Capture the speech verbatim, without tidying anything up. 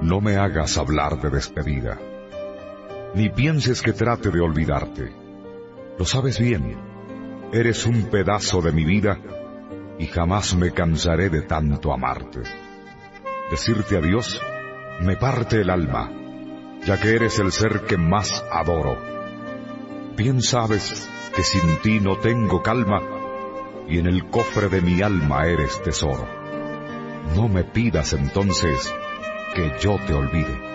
No me hagas hablar de despedida, ni pienses que trate de olvidarte. Lo sabes bien, eres un pedazo de mi vida, y jamás me cansaré de tanto amarte. Decirte adiós me parte el alma, ya que eres el ser que más adoro. Bien sabes que sin ti no tengo calma, y en el cofre de mi alma eres tesoro. No me pidas entonces que yo te olvide.